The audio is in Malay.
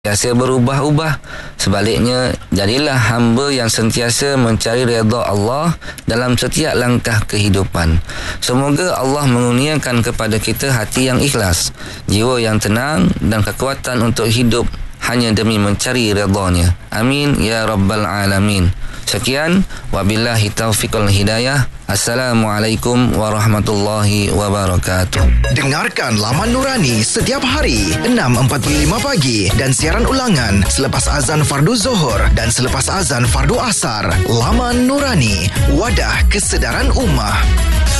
sentiasa berubah-ubah. Sebaliknya, jadilah hamba yang sentiasa mencari redha Allah dalam setiap langkah kehidupan. Semoga Allah mengurniakan kepada kita hati yang ikhlas, jiwa yang tenang dan kekuatan untuk hidup hanya demi mencari redha-Nya. Amin ya rabbal alamin. Sekian, wabillahi taufiq wal hidayah. Assalamualaikum warahmatullahi wabarakatuh. Dengarkan Laman Nurani setiap hari 6.45 pagi dan siaran ulangan selepas azan fardu Zuhur dan selepas azan fardu Asar. Laman Nurani, wadah kesedaran ummah.